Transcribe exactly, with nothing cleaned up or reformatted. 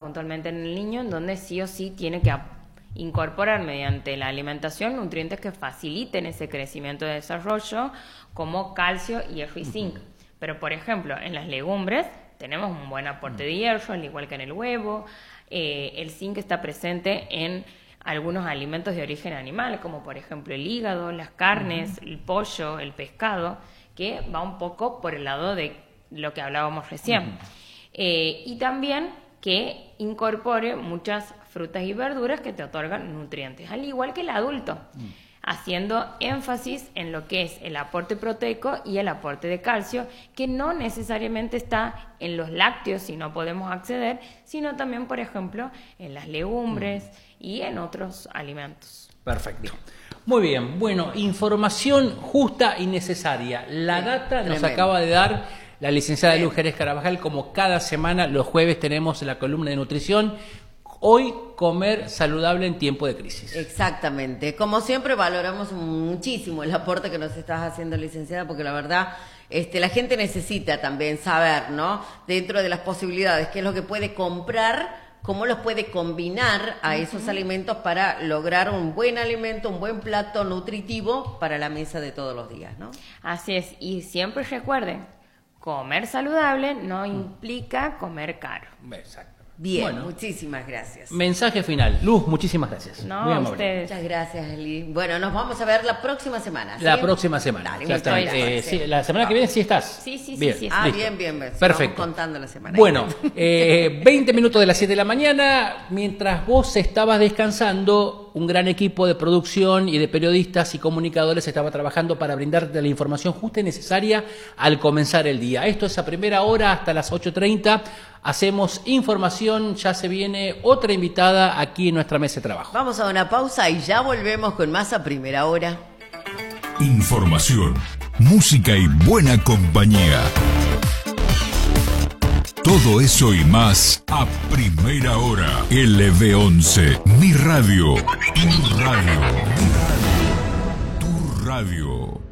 puntualmente en el niño, en donde sí o sí tiene que incorporar mediante la alimentación nutrientes que faciliten ese crecimiento y desarrollo, como calcio, hierro y zinc. Uh-huh. Pero, por ejemplo, en las legumbres tenemos un buen aporte de hierro, al igual que en el huevo. Eh, el zinc está presente en algunos alimentos de origen animal, como por ejemplo el hígado, las carnes, uh-huh. el pollo, el pescado, que va un poco por el lado de lo que hablábamos recién. Uh-huh. Eh, y también que incorpore muchas frutas y verduras que te otorgan nutrientes, al igual que el adulto, uh-huh. haciendo énfasis en lo que es el aporte proteico y el aporte de calcio, que no necesariamente está en los lácteos si no podemos acceder, sino también, por ejemplo, en las legumbres uh-huh. y en otros alimentos. Perfecto. Muy bien, bueno, información justa y necesaria. La sí, data nos tremendo. Acaba de dar la licenciada Luz Jerez Carabajal, como cada semana, los jueves tenemos la columna de nutrición. Hoy, comer saludable en tiempo de crisis. Exactamente. Como siempre, valoramos muchísimo el aporte que nos estás haciendo, licenciada, porque la verdad, este, la gente necesita también saber, ¿no? Dentro de las posibilidades, qué es lo que puede comprar, cómo los puede combinar a esos uh-huh. alimentos para lograr un buen alimento, un buen plato nutritivo para la mesa de todos los días, ¿no? Así es. Y siempre recuerden, comer saludable no implica comer caro. Exacto. Bien, bueno, muchísimas gracias. Mensaje final. Luz, muchísimas gracias. No, Muy amable. Ustedes. Muchas gracias, Eli. Bueno, nos vamos a ver la próxima semana, ¿sí? La próxima semana. Dale, ya está. Eh, sí, la semana que viene sí estás. Sí, sí, bien. sí. sí ah, listo. bien, bien, bien. Perfecto. Vamos contando la semana. Bueno, eh, veinte minutos de las siete de la mañana. Mientras vos estabas descansando, un gran equipo de producción y de periodistas y comunicadores estaba trabajando para brindarte la información justa y necesaria al comenzar el día. Esto es a primera hora hasta las ocho treinta. Hacemos información, ya se viene otra invitada aquí en nuestra mesa de trabajo. Vamos a una pausa y ya volvemos con más a primera hora. Información, música y buena compañía. Todo eso y más a primera hora. L V once, mi radio. Tu radio. Tu radio.